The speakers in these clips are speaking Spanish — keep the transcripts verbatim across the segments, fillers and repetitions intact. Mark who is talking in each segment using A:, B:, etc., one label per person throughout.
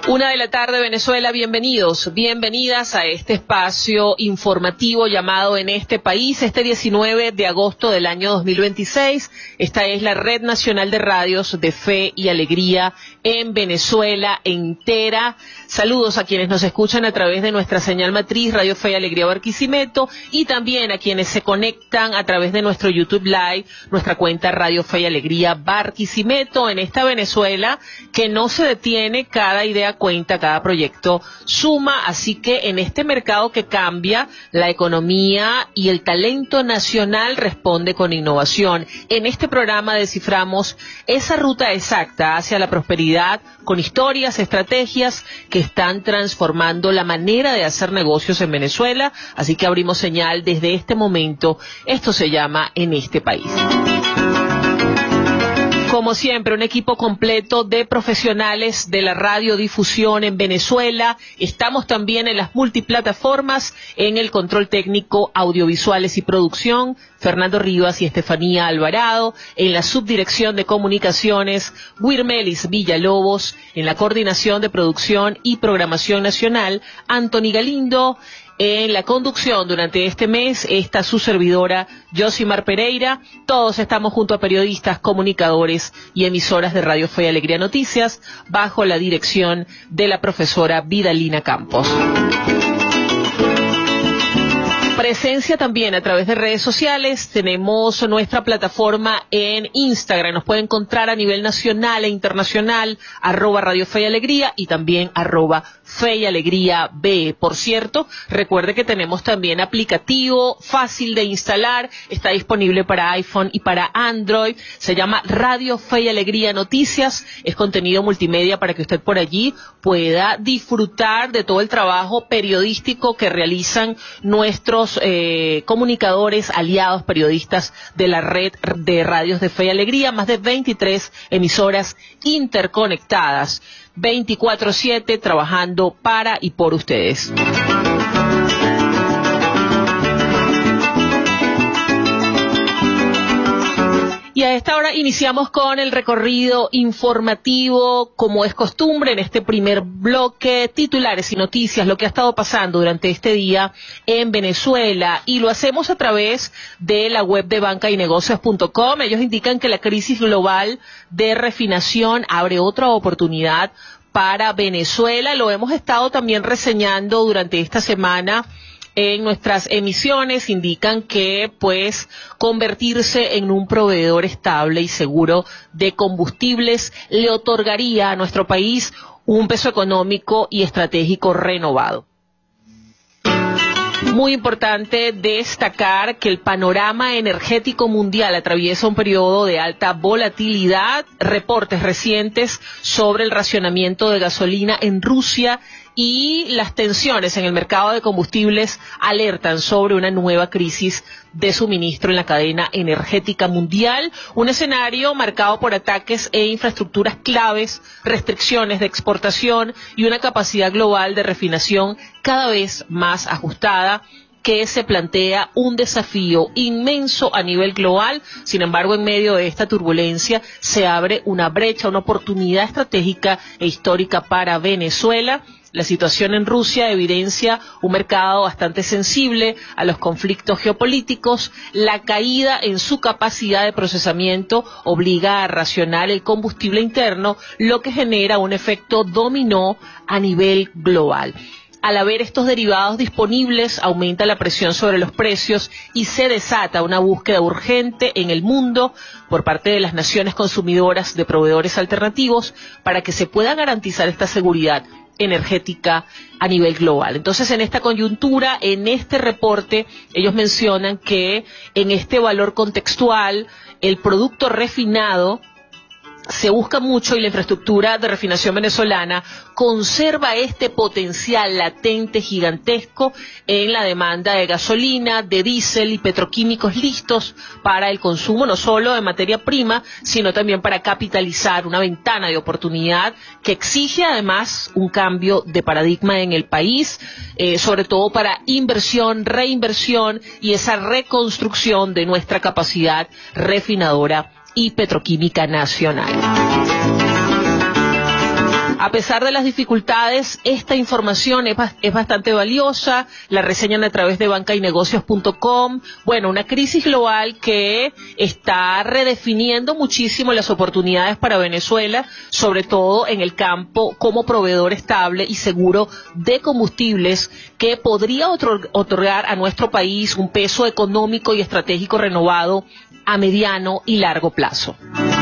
A: Una de la tarde, Venezuela, bienvenidos, bienvenidas a este espacio informativo llamado En este País, este diecinueve de agosto del año dos mil veintiséis. Esta es la Red Nacional de Radios de Fe y Alegría en Venezuela entera. Saludos a quienes nos escuchan a través de nuestra señal matriz Radio Fe y Alegría Barquisimeto y también a quienes se conectan a través de nuestro YouTube Live, nuestra cuenta Radio Fe y Alegría Barquisimeto en esta Venezuela que no se detiene, cada idea cuenta, cada proyecto suma, así que en este mercado que cambia, la economía y el talento nacional responde con innovación. En este programa desciframos esa ruta exacta hacia la prosperidad con historias, estrategias que están transformando la manera de hacer negocios en Venezuela, así que abrimos señal desde este momento. Esto se llama En este País. Como siempre, un equipo completo de profesionales de la radiodifusión en Venezuela. Estamos también en las multiplataformas, en el control técnico, audiovisuales y producción, Fernando Rivas y Estefanía Alvarado, en la subdirección de comunicaciones, Wirmelis Villalobos, en la coordinación de producción y programación nacional, Antony Galindo. En la conducción durante este mes está su servidora Yosimar Pereira. Todos estamos junto a periodistas, comunicadores y emisoras de Radio Fe y Alegría Noticias bajo la dirección de la profesora Vidalina Campos. Presencia también a través de redes sociales. Tenemos nuestra plataforma en Instagram. Nos puede encontrar a nivel nacional e internacional, arroba Radio Fe y Alegría y también arroba Fe y Alegría B. Por cierto, recuerde que tenemos también aplicativo fácil de instalar. Está disponible para iPhone y para Android. Se llama Radio Fe y Alegría Noticias. Es contenido multimedia para que usted por allí pueda disfrutar de todo el trabajo periodístico que realizan nuestros Eh, comunicadores, aliados, periodistas de la red de radios de Fe y Alegría, más de veintitrés emisoras interconectadas, veinticuatro siete trabajando para y por ustedes. Y a esta hora iniciamos con el recorrido informativo, como es costumbre en este primer bloque, titulares y noticias, lo que ha estado pasando durante este día en Venezuela, y lo hacemos a través de la web de banca y negocios punto com. Ellos indican que la crisis global de refinación abre otra oportunidad para Venezuela. Lo hemos estado también reseñando durante esta semana en nuestras emisiones. Indican que, pues, convertirse en un proveedor estable y seguro de combustibles le otorgaría a nuestro país un peso económico y estratégico renovado. Muy importante destacar que el panorama energético mundial atraviesa un periodo de alta volatilidad. Reportes recientes sobre el racionamiento de gasolina en Rusia y las tensiones en el mercado de combustibles alertan sobre una nueva crisis de suministro en la cadena energética mundial, un escenario marcado por ataques e infraestructuras claves, restricciones de exportación y una capacidad global de refinación cada vez más ajustada, que se plantea un desafío inmenso a nivel global. Sin embargo, en medio de esta turbulencia se abre una brecha, una oportunidad estratégica e histórica para Venezuela. La situación en Rusia evidencia un mercado bastante sensible a los conflictos geopolíticos. La caída en su capacidad de procesamiento obliga a racionar el combustible interno, lo que genera un efecto dominó a nivel global. Al haber estos derivados disponibles, aumenta la presión sobre los precios y se desata una búsqueda urgente en el mundo por parte de las naciones consumidoras de proveedores alternativos para que se pueda garantizar esta seguridad energética a nivel global. Entonces, en esta coyuntura, en este reporte, ellos mencionan que en este valor contextual, el producto refinado se busca mucho y la infraestructura de refinación venezolana conserva este potencial latente gigantesco en la demanda de gasolina, de diésel y petroquímicos listos para el consumo no solo de materia prima, sino también para capitalizar una ventana de oportunidad que exige además un cambio de paradigma en el país, eh, sobre todo para inversión, reinversión y esa reconstrucción de nuestra capacidad refinadora y petroquímica nacional. A pesar de las dificultades, esta información es, es bastante valiosa, la reseñan a través de banca y negocios punto com. Bueno, una crisis global que está redefiniendo muchísimo las oportunidades para Venezuela, sobre todo en el campo como proveedor estable y seguro de combustibles, que podría otorgar a nuestro país un peso económico y estratégico renovado a mediano y largo plazo.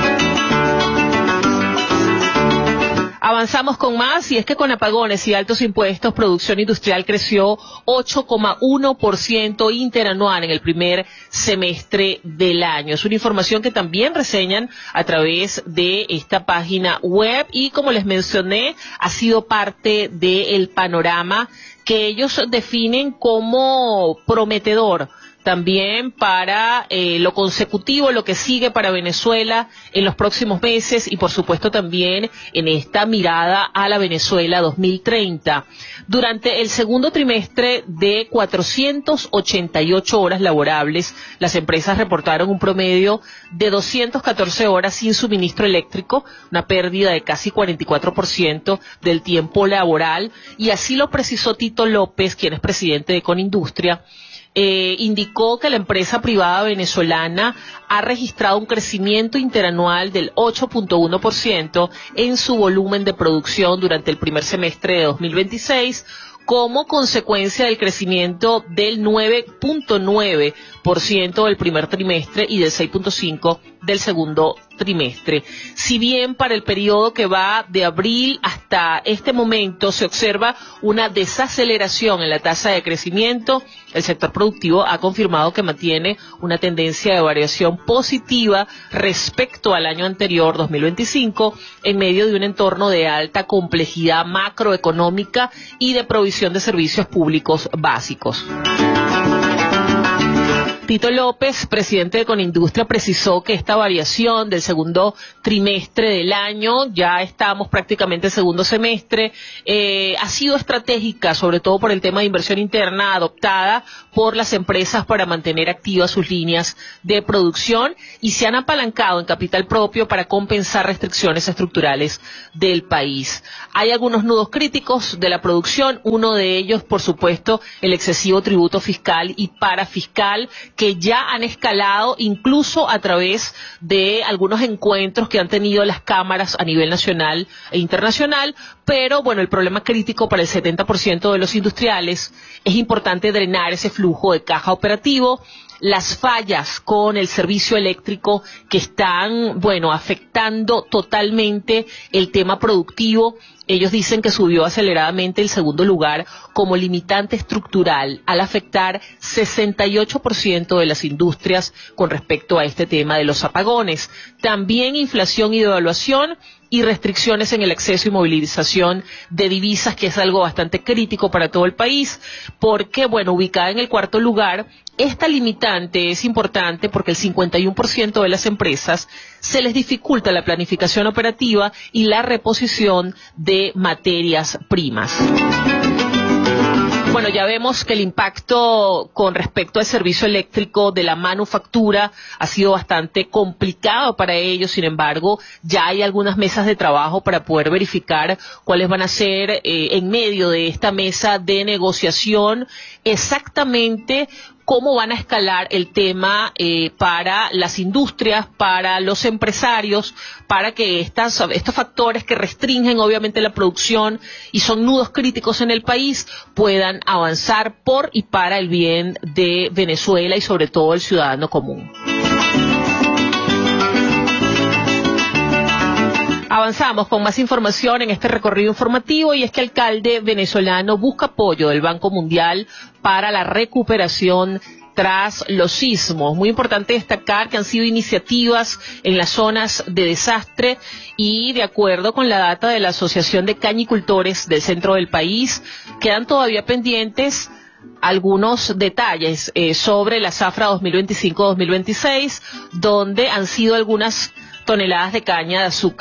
A: Avanzamos con más, y es que con apagones y altos impuestos, producción industrial creció ocho coma uno por ciento interanual en el primer semestre del año. Es una información que también reseñan a través de esta página web y, como les mencioné, ha sido parte del panorama que ellos definen como prometedor también para eh, lo consecutivo, lo que sigue para Venezuela en los próximos meses y, por supuesto, también en esta mirada a la Venezuela dos mil treinta. Durante el segundo trimestre de cuatrocientas ochenta y ocho horas laborables, las empresas reportaron un promedio de doscientas catorce horas sin suministro eléctrico, una pérdida de casi cuarenta y cuatro por ciento del tiempo laboral, y así lo precisó Tito López, quien es presidente de Conindustria. Eh, indicó que la empresa privada venezolana ha registrado un crecimiento interanual del ocho punto uno por ciento en su volumen de producción durante el primer semestre de dos mil veintiséis, como consecuencia del crecimiento del nueve punto nueve por ciento del primer trimestre y del seis punto cinco por ciento del segundo trimestre. Si bien para el periodo que va de abril hasta este momento se observa una desaceleración en la tasa de crecimiento, el sector productivo ha confirmado que mantiene una tendencia de variación positiva respecto al año anterior, dos mil veinticinco, en medio de un entorno de alta complejidad macroeconómica y de provisión de servicios públicos básicos. Tito López, presidente de Conindustria, precisó que esta variación del segundo trimestre del año, ya estamos prácticamente en segundo semestre, eh, ha sido estratégica, sobre todo por el tema de inversión interna adoptada por las empresas para mantener activas sus líneas de producción, y se han apalancado en capital propio para compensar restricciones estructurales del país. Hay algunos nudos críticos de la producción, uno de ellos, por supuesto, el excesivo tributo fiscal y parafiscal, que ya han escalado incluso a través de algunos encuentros que han tenido las cámaras a nivel nacional e internacional, pero bueno, el problema crítico para el setenta por ciento de los industriales es importante drenar ese flujo de caja operativo. Las fallas con el servicio eléctrico que están, bueno, afectando totalmente el tema productivo. Ellos dicen que subió aceleradamente el segundo lugar como limitante estructural al afectar sesenta y ocho por ciento de las industrias con respecto a este tema de los apagones. También inflación y devaluación y restricciones en el acceso y movilización de divisas, que es algo bastante crítico para todo el país, porque, bueno, ubicada en el cuarto lugar, esta limitante es importante porque el cincuenta y uno por ciento de las empresas se les dificulta la planificación operativa y la reposición de materias primas. Bueno, ya vemos que el impacto con respecto al servicio eléctrico de la manufactura ha sido bastante complicado para ellos. Sin embargo, ya hay algunas mesas de trabajo para poder verificar cuáles van a ser, eh, en medio de esta mesa de negociación, exactamente cómo van a escalar el tema eh, para las industrias, para los empresarios, para que estas, estos factores que restringen obviamente la producción y son nudos críticos en el país puedan avanzar por y para el bien de Venezuela y sobre todo el ciudadano común. Avanzamos con más información en este recorrido informativo, y es que el alcalde venezolano busca apoyo del Banco Mundial para la recuperación tras los sismos. Muy importante destacar que han sido iniciativas en las zonas de desastre, y de acuerdo con la data de la Asociación de Cañicultores del centro del país, quedan todavía pendientes algunos detalles eh, sobre la zafra dos mil veinticinco dos mil veintiséis, donde han sido algunas toneladas de caña de azúcar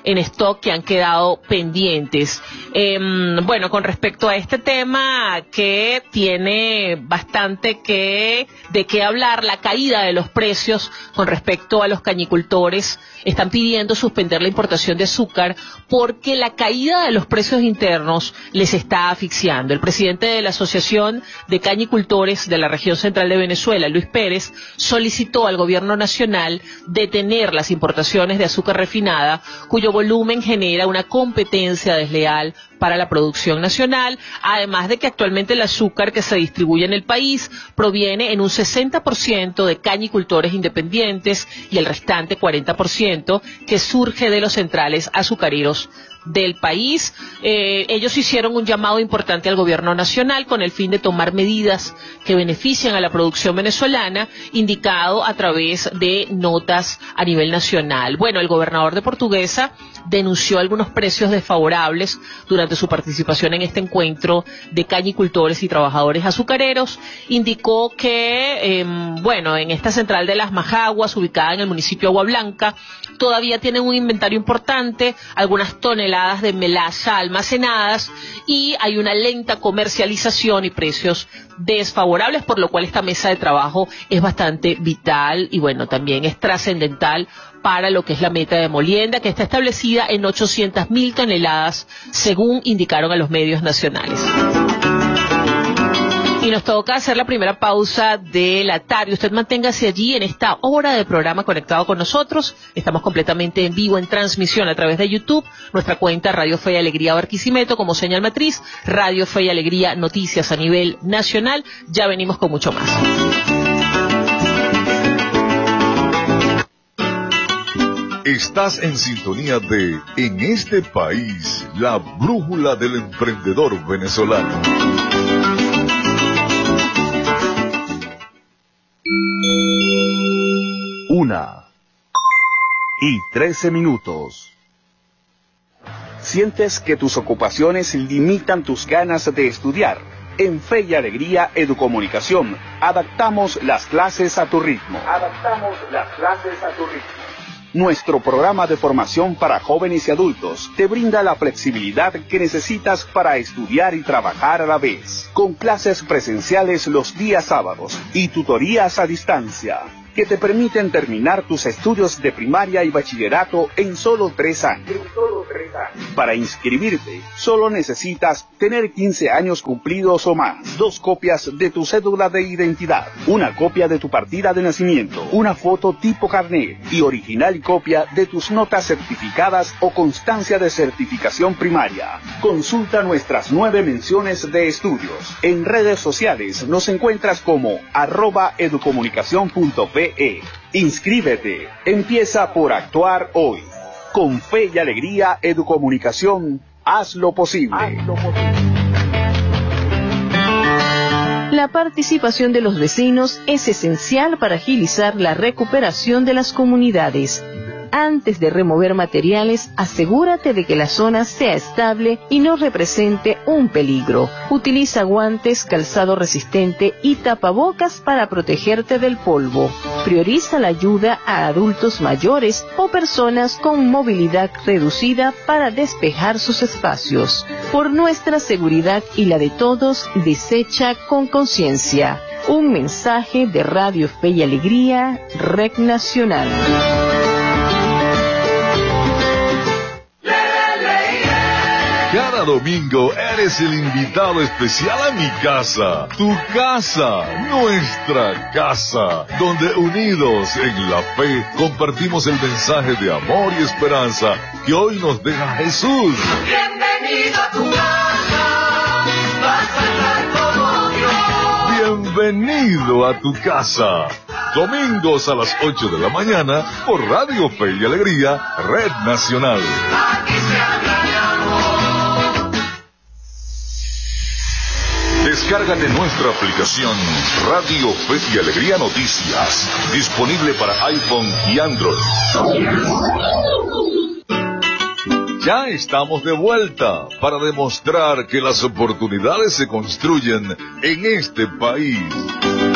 A: en stock que han quedado pendientes. Eh, bueno, con respecto a este tema que tiene bastante que de qué hablar, la caída de los precios con respecto a los cañicultores, están pidiendo suspender la importación de azúcar porque la caída de los precios internos les está asfixiando. El presidente de la Asociación de Cañicultores de la región central de Venezuela, Luis Pérez, solicitó al gobierno nacional detener las importaciones de azúcar refinada, cuyo volumen genera una competencia desleal para la producción nacional, además de que actualmente el azúcar que se distribuye en el país proviene en un sesenta por ciento de cañicultores independientes y el restante cuarenta por ciento que surge de los centrales azucareros del país. Eh, ellos hicieron un llamado importante al gobierno nacional con el fin de tomar medidas que benefician a la producción venezolana, indicado a través de notas a nivel nacional. Bueno, el gobernador de Portuguesa denunció algunos precios desfavorables durante su participación en este encuentro de cañicultores y trabajadores azucareros. Indicó que, eh, bueno, en esta central de Las Majaguas, ubicada en el municipio de Agua Blanca, todavía tienen un inventario importante, algunas toneladas de melaza almacenadas, y hay una lenta comercialización y precios desfavorables, por lo cual esta mesa de trabajo es bastante vital y, bueno, también es trascendental para lo que es la meta de molienda, que está establecida en ochocientas mil toneladas, según indicaron a los medios nacionales. Y nos toca hacer la primera pausa de la tarde. Usted manténgase allí en esta hora de programa conectado con nosotros. Estamos completamente en vivo en transmisión a través de YouTube, nuestra cuenta Radio Fe y Alegría Barquisimeto como señal matriz, Radio Fe y Alegría Noticias a nivel nacional. Ya venimos con mucho más.
B: Estás en sintonía de En este país, la brújula del emprendedor venezolano.
C: Una y trece minutos. ¿Sientes que tus ocupaciones limitan tus ganas de estudiar? En Fe y Alegría Educomunicación, adaptamos las clases a tu ritmo. Adaptamos las clases a tu ritmo. Nuestro programa de formación para jóvenes y adultos te brinda la flexibilidad que necesitas para estudiar y trabajar a la vez, con clases presenciales los días sábados y tutorías a distancia, que te permiten terminar tus estudios de primaria y bachillerato en solo tres años. En solo tres años. Para inscribirte, solo necesitas tener quince años cumplidos o más, dos copias de tu cédula de identidad, una copia de tu partida de nacimiento, una foto tipo carnet y original y copia de tus notas certificadas o constancia de certificación primaria. Consulta nuestras nueve menciones de estudios. En redes sociales nos encuentras como arroba educomunicación punto pe. Inscríbete, empieza por actuar hoy. Con Fe y Alegría Educomunicación, haz lo posible. Haz lo posible.
D: La participación de los vecinos es esencial para agilizar la recuperación de las comunidades. Antes de remover materiales, asegúrate de que la zona sea estable y no represente un peligro. Utiliza guantes, calzado resistente y tapabocas para protegerte del polvo. Prioriza la ayuda a adultos mayores o personas con movilidad reducida para despejar sus espacios. Por nuestra seguridad y la de todos, desecha con conciencia. Un mensaje de Radio Fe y Alegría, Red Nacional.
B: Cada domingo eres el invitado especial a mi casa, tu casa, nuestra casa, donde unidos en la fe compartimos el mensaje de amor y esperanza que hoy nos deja Jesús.
E: Bienvenido a tu casa, vas a estar como Dios.
B: Bienvenido a tu casa. Domingos a las ocho de la mañana por Radio Fe y Alegría, Red Nacional.
E: Aquí se habla de amor.
B: Descárgate nuestra aplicación Radio Fe y Alegría Noticias, disponible para iPhone y Android. Ya estamos de vuelta para demostrar que las oportunidades se construyen en este país.